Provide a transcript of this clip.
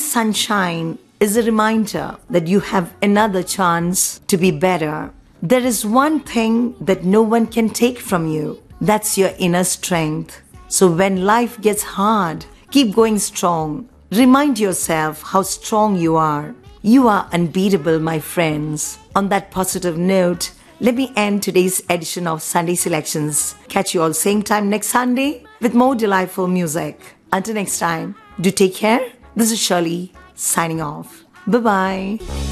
sunshine is a reminder that you have another chance to be better. There is one thing that no one can take from you. That's your inner strength. So when life gets hard, keep going strong. Remind yourself how strong you are. You are unbeatable, my friends. On that positive note, let me end today's edition of Sunday Selections. Catch you all same time next Sunday with more delightful music. Until next time, do take care. This is Shirley signing off. Bye-bye.